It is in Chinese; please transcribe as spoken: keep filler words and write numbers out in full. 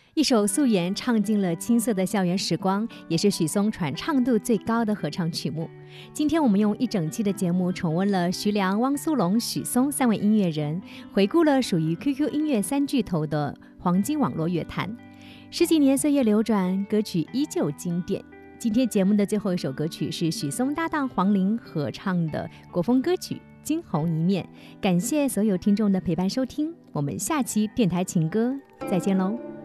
一首素颜唱尽了青涩的校园时光，也是许嵩传唱度最高的合唱曲目。今天我们用一整期的节目重温了徐良、汪苏泷、许嵩三位音乐人，回顾了属于 Q Q 音乐三巨头的黄金网络乐坛。十几年岁月流转，歌曲依旧经典。今天节目的最后一首歌曲是许嵩搭档黄龄合唱的国风歌曲《惊鸿一面》。感谢所有听众的陪伴收听，我们下期电台情歌再见喽。